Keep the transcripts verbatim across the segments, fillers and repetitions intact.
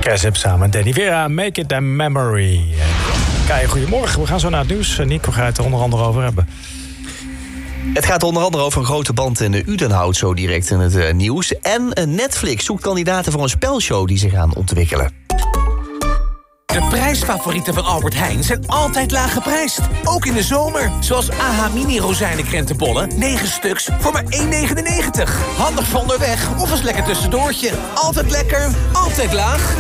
Kersip samen Danny Vera, Make It a Memory. Kai, goedemorgen. We gaan zo naar het nieuws. Nico gaat het er onder andere over hebben. Het gaat onder andere over een grote band in de Udenhout, zo direct in het uh, nieuws. En uh, Netflix zoekt kandidaten voor een spelshow die ze gaan ontwikkelen. De prijsfavorieten van Albert Heijn zijn altijd laag geprijsd. Ook in de zomer. Zoals A H Mini rozijnen krentenbollen. negen stuks voor maar één negenennegentig. Handig voor onderweg of als lekker tussendoortje. Altijd lekker, altijd laag.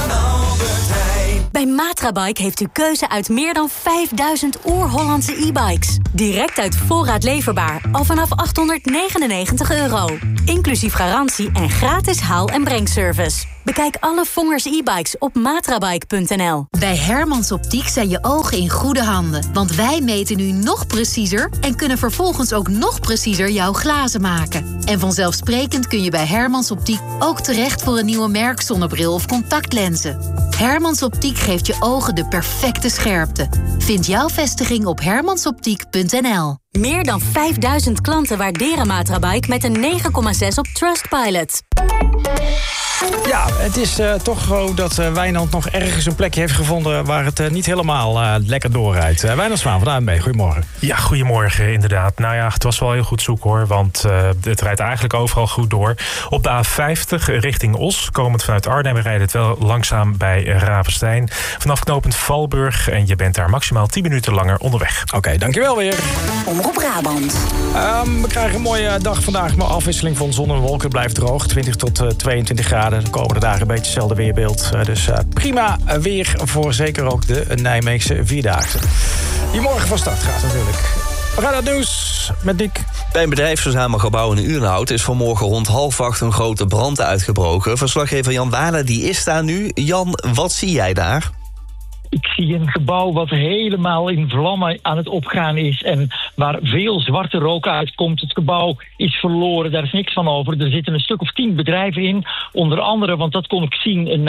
Bij Matrabike heeft u keuze uit meer dan vijfduizend oer-Hollandse e-bikes. Direct uit voorraad leverbaar, al vanaf achthonderdnegenennegentig euro. Inclusief garantie en gratis haal- en brengservice. Bekijk alle Vongers e-bikes op matrabike punt n l. Bij Hermans Optiek zijn je ogen in goede handen. Want wij meten nu nog preciezer en kunnen vervolgens ook nog preciezer jouw glazen maken. En vanzelfsprekend kun je bij Hermans Optiek ook terecht voor een nieuwe merkzonnebril of contactlenzen. Hermans Optiek geeft je ogen de perfecte scherpte. Vind jouw vestiging op hermansoptiek punt n l. Meer dan vijfduizend klanten waarderen Matrabike met een negen komma zes op Trustpilot. Ja, het is uh, toch zo dat uh, Wijnand nog ergens een plekje heeft gevonden waar het uh, niet helemaal uh, lekker doorrijdt. Uh, Wijnand Zwaan van de A N B, goedemorgen. Ja, goedemorgen, inderdaad. Nou ja, het was wel heel goed zoeken hoor, want uh, het rijdt eigenlijk overal goed door. Op de A vijftig richting Os, komend vanuit Arnhem, rijdt het wel langzaam bij Ravenstein. Vanaf knooppunt Valburg en je bent daar maximaal tien minuten langer onderweg. Oké, okay, dankjewel weer. Omroep Brabant. Um, we krijgen een mooie dag vandaag, maar afwisseling van zon en wolken blijft droog. twintig tot tweeëntwintig graden. De komende dagen een beetje hetzelfde weerbeeld. Uh, dus uh, prima weer voor zeker ook de Nijmeegse Vierdaagse. Die morgen van start gaat natuurlijk. We gaan naar het nieuws met Dick. Bij een bedrijfsverzameld gebouw in Udenhout is vanmorgen rond half acht een grote brand uitgebroken. Verslaggever Jan Walen die is daar nu. Jan, wat zie jij daar? Ik zie een gebouw wat helemaal in vlammen aan het opgaan is en waar veel zwarte rook uitkomt. Het gebouw is verloren, daar is niks van over. Er zitten een stuk of tien bedrijven in. Onder andere, want dat kon ik zien, een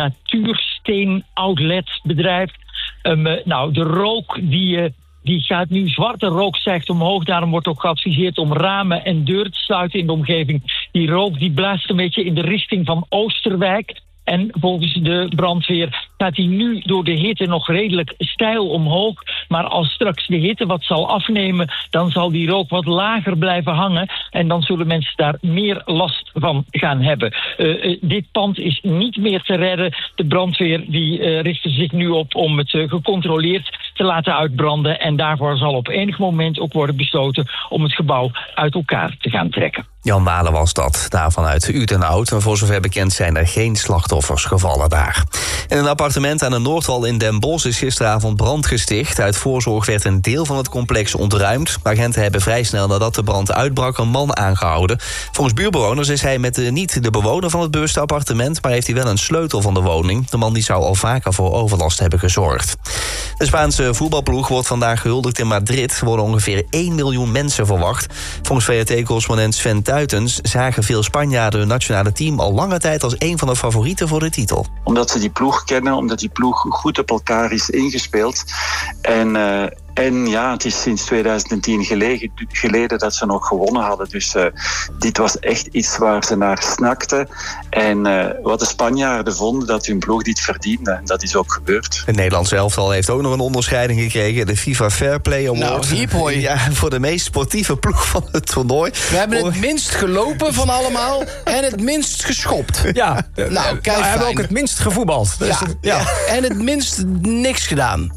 natuursteen-outletbedrijf. Um, nou, de rook die... Uh, Die gaat nu, zwarte rook stijgt omhoog. Daarom wordt ook geadviseerd om ramen en deuren te sluiten in de omgeving. Die rook die blaast een beetje in de richting van Oosterwijk. En volgens de brandweer gaat hij nu door de hitte nog redelijk steil omhoog. Maar als straks de hitte wat zal afnemen, dan zal die rook wat lager blijven hangen. En dan zullen mensen daar meer last van gaan hebben. Uh, uh, dit pand is niet meer te redden. De brandweer die uh, richt zich nu op om het uh, gecontroleerd te laten uitbranden. En daarvoor zal op enig moment ook worden besloten om het gebouw uit elkaar te gaan trekken. Jan Walen was dat, daar vanuit Udenhout. En voor zover bekend zijn er geen slachtoffers gevallen daar. In een appartement aan de Noordwal in Den Bosch is gisteravond brand gesticht. Uit voorzorg werd een deel van het complex ontruimd. Agenten hebben vrij snel nadat de brand uitbrak een man aangehouden. Volgens buurbewoners is hij met de, niet de bewoner van het bewuste appartement, maar heeft hij wel een sleutel van de woning. De man die zou al vaker voor overlast hebben gezorgd. De Spaanse voetbalploeg wordt vandaag gehuldigd in Madrid. Er worden ongeveer één miljoen mensen verwacht. Volgens V R T-correspondent Sven Tuitens zagen veel Spanjaarden hun nationale team al lange tijd als een van de favorieten voor de titel. Omdat ze die ploeg kennen, omdat die ploeg goed op elkaar is ingespeeld. En, uh, en ja, het is sinds tweeduizend tien geleden, geleden dat ze nog gewonnen hadden. Dus uh, dit was echt iets waar ze naar snakten. En uh, wat de Spanjaarden vonden, dat hun ploeg dit verdiende. En dat is ook gebeurd. Het Nederlands elftal heeft ook nog een onderscheiding gekregen. De FIFA Fair Play Award. Nou, hiep hoi. Ja, voor de meest sportieve ploeg van het toernooi. We hebben het minst gelopen van allemaal en het minst geschopt. Ja, nou, kijk, we hebben ook het minst gevoetbald. Dus ja, het, ja. ja, en het minst niks gedaan.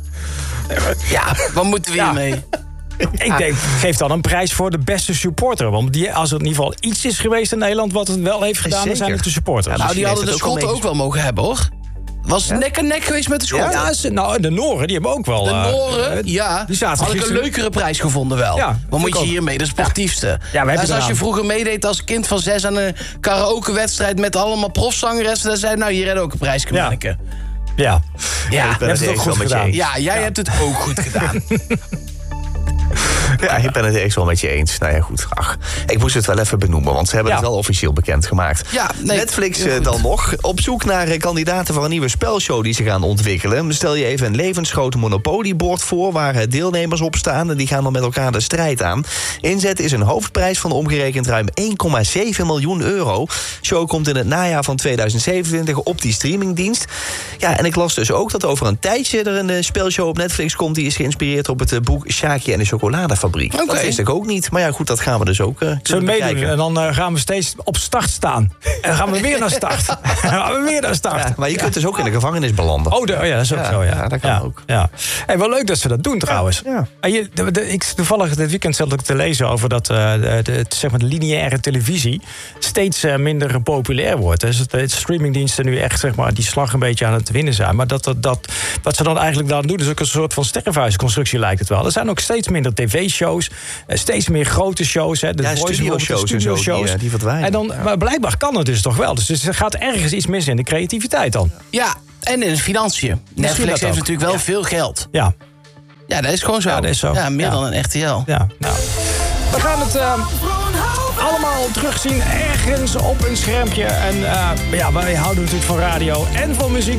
Ja, wat moeten we ja. hiermee? Ik denk, geef dan een prijs voor de beste supporter. Want die, als er in ieder geval iets is geweest in Nederland wat het wel heeft gedaan, Zeker. dan zijn het de supporters. Ja, nou, die hadden de ook Schotten wel ook wel mogen hebben, hoor. Was het ja? nek en nek geweest met de Schotten? Ja, ze, nou, de Noren, die hebben ook wel... De Noren, uh, ja. Die zaten had ik gisteren... een leukere prijs gevonden wel. Ja, wat moet je hiermee? De sportiefste. Ja. Ja, we hebben als je vroeger meedeed als kind van zes aan een karaoke-wedstrijd met allemaal profzangeressen, dan zei je, nou, hier redden ook een prijs, Manneke. Ja. Ja, ja, je hebt het ook goed gedaan. Ja, jij ja. hebt het ook goed gedaan. Ja, ik ben het echt wel met je eens. Nou ja, goed. Ach, ik moest het wel even benoemen, want ze hebben ja. het wel officieel bekendgemaakt. Ja, nee, Netflix uh, dan nog. Op zoek naar uh, kandidaten voor een nieuwe spelshow die ze gaan ontwikkelen. Stel je even een levensgroot Monopoly-bord voor waar uh, deelnemers op staan en die gaan dan met elkaar de strijd aan. Inzet is een hoofdprijs van omgerekend ruim één komma zeven miljoen euro. Show komt in het najaar van tweeduizend zevenentwintig op die streamingdienst. Ja, en ik las dus ook dat over een tijdje er een uh, spelshow op Netflix komt die is geïnspireerd op het uh, boek Sjaakje en de Chocoladefabriek. Okay. Dat wist ik ook niet. Maar ja, goed, dat gaan we dus ook uh, Zullen we meedoen en dan uh, gaan we steeds op start staan. En dan gaan we weer naar start. dan gaan we weer naar start. Ja, maar je kunt dus ook in de gevangenis belanden. Oh, de, oh ja, dat is ook ja, zo, ja. ja dat kan ja, ook. Ja. Hey, wel leuk dat ze dat doen trouwens. Ja, ja. En je, de, de, ik, toevallig dit weekend zat ik te lezen over dat uh, de, de, zeg maar de lineaire televisie steeds uh, minder populair wordt. Dus de streamingdiensten nu echt zeg maar, die slag een beetje aan het winnen zijn. Maar dat, dat, dat, wat ze dan eigenlijk daar doen is ook een soort van sterrenvuisconstructie lijkt het wel. Er zijn ook steeds minder tv-shows, steeds meer grote shows. Hè, de ja, studio-shows studio en zo, die, die verdwijnen. En dan, ja. Maar blijkbaar kan het dus toch wel. Dus er gaat ergens iets mis in de creativiteit dan. Ja, en in de financiën. Netflix heeft natuurlijk wel ja. veel geld. Ja. Ja, dat is gewoon zo. Ja, dat is zo. Ja, meer ja. dan een R T L. Ja, nou. We gaan het uh, allemaal terugzien ergens op een schermpje. En uh, ja, wij houden natuurlijk van radio en van muziek.